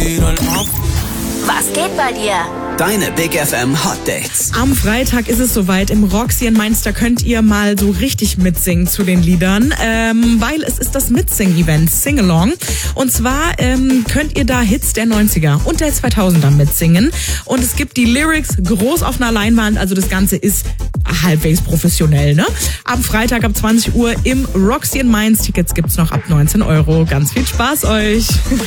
Was geht bei dir? Deine Big FM Hot Dates. Am Freitag ist es soweit. Im Roxy in Mainz, da könnt ihr mal so richtig mitsingen zu den Liedern, weil es ist das Mitsing-Event, Sing-Along. Und zwar könnt ihr da Hits der 90er und der 2000er mitsingen. Und es gibt die Lyrics groß auf einer Leinwand, also das Ganze ist halbwegs professionell, ne? Am Freitag ab 20 Uhr im Roxy in Mainz. Tickets gibt's noch ab 19 €. Ganz viel Spaß euch!